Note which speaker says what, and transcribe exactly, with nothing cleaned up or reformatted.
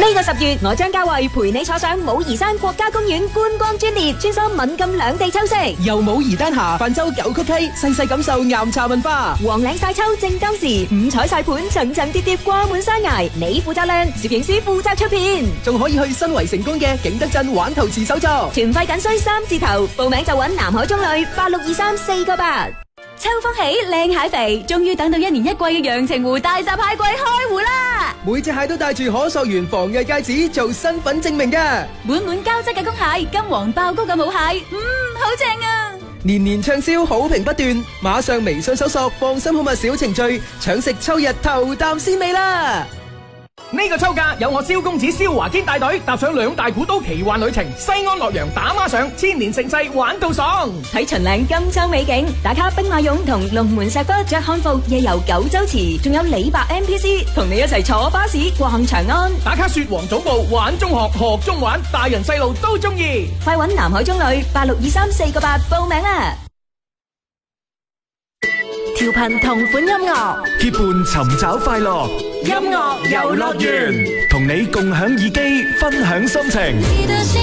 Speaker 1: 個十月，我張家慧陪你坐上武夷山國家公園觀光專列，穿梭閩贛兩地秋色，
Speaker 2: 由武夷丹霞泛舟九曲溪，細細感受岩茶文化。
Speaker 1: 黃嶺晒秋正當時，五彩晒盤層層疊疊掛滿山崖，你負責靚，攝影師負責出片，
Speaker 2: 仲可以去新圍成功嘅景德鎮玩陶瓷手作。
Speaker 1: 團費僅需三字頭，報名就揾南海中旅八六二三四個八。秋風起，靚蟹肥，終於等到一年一季嘅陽澄湖大閘蟹季開湖啦！
Speaker 2: 每隻蟹都帶住可溯源防偽戒指做身份證明嘅，
Speaker 1: 滿滿膠質嘅公蟹，金黃爆膏嘅母蟹，嗯，好正啊！
Speaker 2: 年年暢銷，好評不斷，馬上微信搜索放心好物小程序，搶食秋日頭啖鮮味啦！
Speaker 3: 呢個秋假有我蕭公子蕭華堅帶隊踏上兩大古都奇幻旅程，西安洛陽打孖上，千年盛世玩到爽。
Speaker 1: 睇秦嶺金秋美景，打卡兵馬俑同龍門石窟，着漢服夜遊九州池，仲有李白 M P C 同你一齊坐巴士逛長安，
Speaker 3: 打卡雪皇祖墓玩中學學中玩，大人細路都中意。
Speaker 1: 快揾南海中旅八六二三四個八報名啦！調頻同款音樂，
Speaker 4: 結伴尋找快樂，
Speaker 1: 音樂遊樂園，
Speaker 4: 同你共享耳機，分享心情。